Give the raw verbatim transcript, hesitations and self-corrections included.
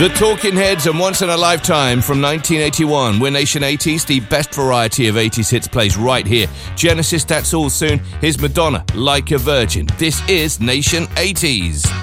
The Talking Heads and Once in a Lifetime from nineteen eighty-one. We're Nation eighties, the best variety of eighties hits plays right here. Genesis, That's All Soon. Here's Madonna, Like a Virgin. This is Nation eighties.